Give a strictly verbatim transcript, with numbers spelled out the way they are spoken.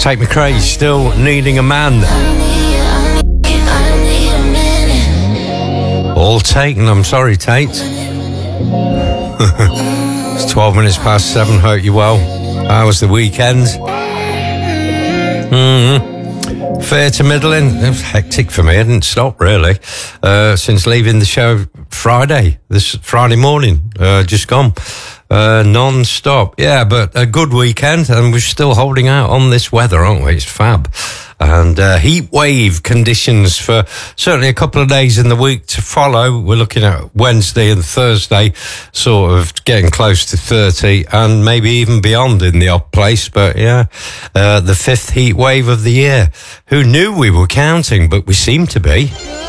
Tate McRae, Still Needing a Man. All taken, I'm sorry, Tate. It's twelve minutes past seven, hope you're well. How was the weekend? Mm-hmm. Fair to middling. It was hectic for me. I didn't stop, really, uh, since leaving the show Friday, this Friday morning, uh, just gone. Uh, non-stop. Yeah, but a good weekend, and we're still holding out on this weather, aren't we? It's fab. And uh, heat wave conditions for certainly a couple of days in the week to follow. We're looking at Wednesday and Thursday, sort of getting close to thirty, and maybe even beyond in the odd place. But yeah, uh, the fifth heat wave of the year. Who knew we were counting, but we seem to be.